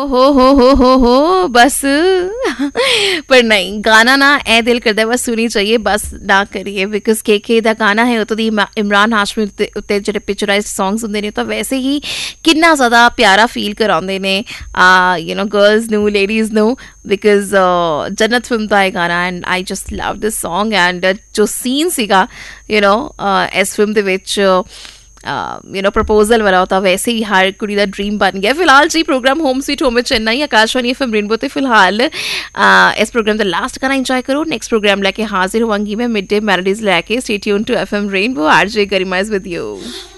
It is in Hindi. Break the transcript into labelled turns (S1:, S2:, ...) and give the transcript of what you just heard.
S1: हो बस पर नहीं गाना ना ए दिल करदा बस सुनी चाहिए बस ना करिए बिकॉज के दा गाना है ਉਹ ਦੀ ਇਮਰਾਨ ਹਾਸ਼ਮੀ ਉੱਤੇ ਜਿਹੜੇ ਪਿਕਚਰਾਈਜ਼ਡ ਸੌਂਗਸ ਹੁੰਦੇ ਨੇ ਤਾਂ ਵੈਸੇ ਹੀ ਕਿੰਨਾ ਜ਼ਿਆਦਾ ਪਿਆਰਾ ਫੀਲ ਕਰਾਉਂਦੇ ਨੇ ਗਰਲਸ ਨੂੰ ਲੇਡੀਜ਼ ਨੂੰ ਬਿਕॉज ਜन्नत ਫਿਲਮ ਦਾ ਇਹ ਗਾਣਾ and I just love this song and ਜੋ ਸੀਨ ਸੀਗਾ ਇਸ ਫਿਲਮ ਦੇ ਵਿੱਚ प्रपोजल वाला होता वैसे ही हर कुड़ी दा ड्रीम बन गया। फिलहाल जी programme home sweet home Chennai Akashvani FM rainbow ते फिलहाल इस प्रोग्राम दा लास्ट गाना एंजॉय करो। नेक्स्ट प्रोग्राम लेके हाजिर होंगी मैं मिड डे मेलोडीज लेके। Stay tune to FM rainbow. RJ Garima is with you.